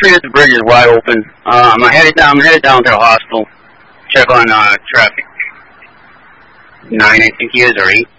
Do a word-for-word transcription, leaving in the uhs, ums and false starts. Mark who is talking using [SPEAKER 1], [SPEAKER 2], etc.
[SPEAKER 1] free that the bridge is wide open. Uh, I'm headed down. I'm headed down to the hospital. Check on uh, traffic. Nine, I think he is, or eight.